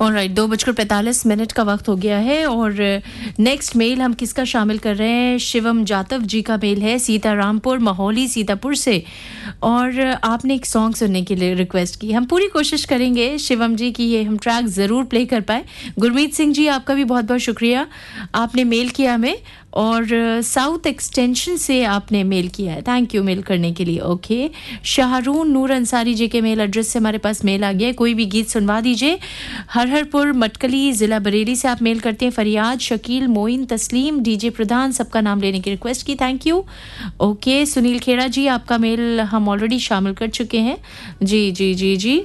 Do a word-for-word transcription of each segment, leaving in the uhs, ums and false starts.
Alright, दो बजकर पैंतालीस मिनट का वक्त हो गया है और नेक्स्ट मेल हम किसका शामिल कर रहे हैं? शिवम जातव जी का मेल है सीतारामपुर महोली सीतापुर से, और आपने एक सॉन्ग सुनने के लिए रिक्वेस्ट की। हम पूरी कोशिश करेंगे शिवम जी की ये हम ट्रैक ज़रूर प्ले कर पाए। गुरमीत सिंह जी, आपका भी बहुत बहुत शुक्रिया, आपने मेल किया हमें, और साउथ एक्सटेंशन से आपने मेल किया है, थैंक यू मेल करने के लिए। ओके, शाहरून नूर अंसारी जी के मेल एड्रेस से हमारे पास मेल आ गया है, कोई भी गीत सुनवा दीजिए। हरहरपुर मटकली ज़िला बरेली से आप मेल करते हैं। फरियाद, शकील, मोइन, तस्लीम, डीजे प्रधान, सबका नाम लेने की रिक्वेस्ट की, thank you. Okay, Sunil Kheda जी, आपका मेल हम ऑलरेडी शामिल कर चुके हैं। जी जी जी जी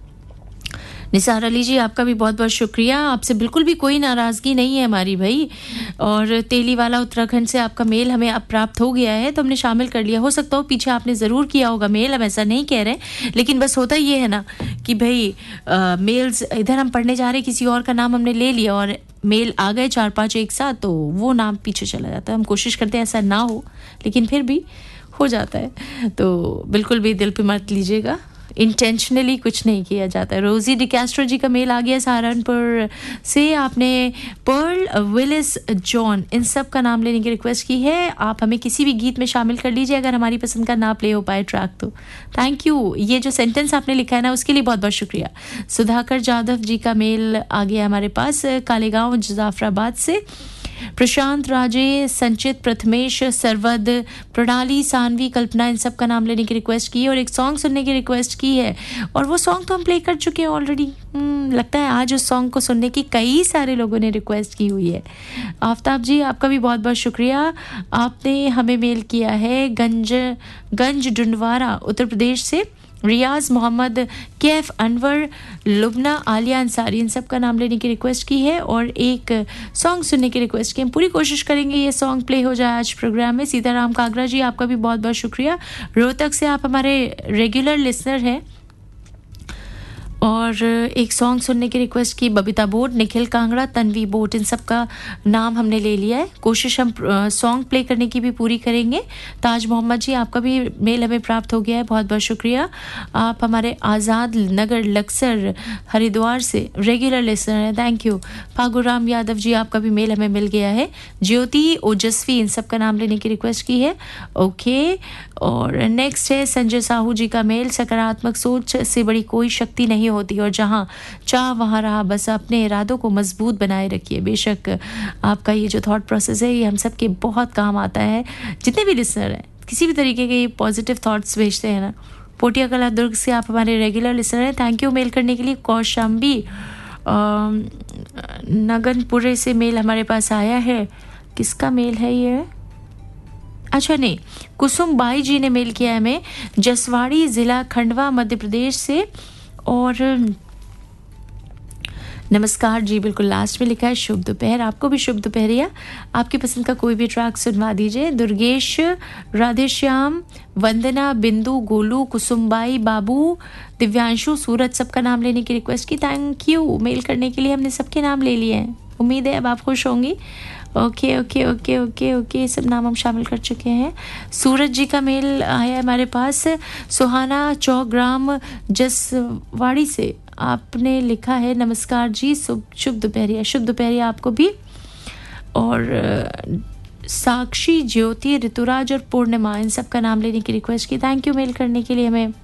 निसार अली जी, आपका भी बहुत बहुत शुक्रिया, आपसे बिल्कुल भी कोई नाराज़गी नहीं है हमारी भाई। और तेलीवाला उत्तराखंड से आपका मेल हमें अब प्राप्त हो गया है तो हमने शामिल कर लिया। हो सकता हो पीछे आपने ज़रूर किया होगा मेल, हम ऐसा नहीं कह रहे, लेकिन बस होता ये है ना कि भाई आ, मेल्स इधर हम पढ़ने जा रहे, किसी और का नाम हमने ले लिया और मेल आ गए चार पाँच एक साथ, तो वो नाम पीछे चला जाता है। हम कोशिश करते हैं ऐसा ना हो, लेकिन फिर भी हो जाता है, तो बिल्कुल भी दिल पे मत लीजिएगा, इंटेंशनली कुछ नहीं किया जाता है। रोजी डिकैस्ट्रो जी का मेल आ गया सहारनपुर से, आपने पर्ल, विलिस, जॉन, इन सब का नाम लेने की रिक्वेस्ट की है। आप हमें किसी भी गीत में शामिल कर लीजिए अगर हमारी पसंद का ना प्ले हो पाए ट्रैक तो। थैंक यू, ये जो सेंटेंस आपने लिखा है ना उसके लिए बहुत बहुत शुक्रिया। सुधाकर जाधव जी का मेल आ गया हमारे पास कालेगांव जाफराबाद से। प्रशांत राजे, संचित, प्रथमेश, सरवद, प्रणाली, सानवी, कल्पना, इन सब का नाम लेने की रिक्वेस्ट की है और एक सॉन्ग सुनने की रिक्वेस्ट की है, और वो सॉन्ग तो हम प्ले कर चुके हैं ऑलरेडी। लगता है आज उस सॉन्ग को सुनने की कई सारे लोगों ने रिक्वेस्ट की हुई है। आफ्ताब जी, आपका भी बहुत बहुत शुक्रिया, आपने हमें मेल किया है गंज गंज डुंडवारा उत्तर प्रदेश से। रियाज मोहम्मद, कैफ अनवर, लुबना, आलिया अंसारी, इन सब का नाम लेने की रिक्वेस्ट की है और एक सॉन्ग सुनने की रिक्वेस्ट की। हम पूरी कोशिश करेंगे ये सॉन्ग प्ले हो जाए आज प्रोग्राम में। सीताराम कागरा जी, आपका भी बहुत बहुत शुक्रिया, रोहतक से आप हमारे रेगुलर लिसनर हैं, और एक सॉन्ग सुनने की रिक्वेस्ट की। बबीता बोट, निखिल कांगड़ा, तन्वी बोट, इन सब का नाम हमने ले लिया है। कोशिश हम सॉन्ग प्ले करने की भी पूरी करेंगे। ताज मोहम्मद जी, आपका भी मेल हमें प्राप्त हो गया है, बहुत बहुत शुक्रिया, आप हमारे आज़ाद नगर लक्सर हरिद्वार से रेगुलर लिसनर हैं, थैंक यू। फागुराम यादव जी, आपका भी मेल हमें मिल गया है। ज्योति, ओजस्वी, इन सब का नाम लेने की रिक्वेस्ट की है। ओके, और नेक्स्ट है संजय साहू जी का मेल। सकारात्मक सोच से बड़ी कोई शक्ति नहीं होती और जहाँ चाह वहाँ रहा, बस अपने इरादों को मजबूत बनाए रखिए। बेशक आपका ये जो थॉट प्रोसेस है ये हम सब के बहुत काम आता है। जितने भी लिसनर हैं किसी भी तरीके के पॉजिटिव थॉट्स भेजते हैं ना, पोटिया कला दुर्ग से आप हमारे रेगुलर लिसनर हैं, थैंक यू मेल करने के लिए। कौशाम्बी नगनपुरे से मेल हमारे पास आया है, किसका मेल है ये? अच्छा नहीं, कुसुम बाई जी ने मेल किया है हमें, जसवाड़ी ज़िला खंडवा मध्य प्रदेश से, और नमस्कार जी बिल्कुल लास्ट में लिखा है शुभ दोपहर, आपको भी शुभ दोपहरिया। आपकी पसंद का कोई भी ट्रैक सुनवा दीजिए। दुर्गेश, राधेश्याम, वंदना, बिंदु, गोलू, कुसुमबाई, बाबू, दिव्यांशु, सूरज, सबका नाम लेने की रिक्वेस्ट की, थैंक यू मेल करने के लिए। हमने सबके नाम ले लिए हैं, उम्मीद है अब आप खुश होंगी। Okay okay okay okay okay सब नाम हम शामिल कर चुके हैं। सूरज जी का मेल आया है हमारे पास। सुहाना चौग्राम जसवाड़ी से आपने लिखा है, नमस्कार जी, शुभ शुभ दोपहरिया। शुभ दोपहरिया आपको भी। और साक्षी, ज्योति, ऋतुराज और पूर्णिमा, इन सब का नाम लेने की रिक्वेस्ट की, थैंक यू मेल करने के लिए हमें।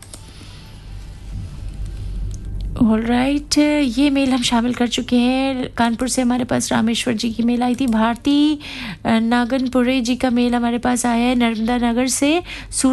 ऑल राइट, ये मेल हम शामिल कर चुके हैं। कानपुर से हमारे पास रामेश्वर जी की मेल आई थी। भारती नागनपुरे जी का मेल हमारे पास आया है नर्मदा नगर से।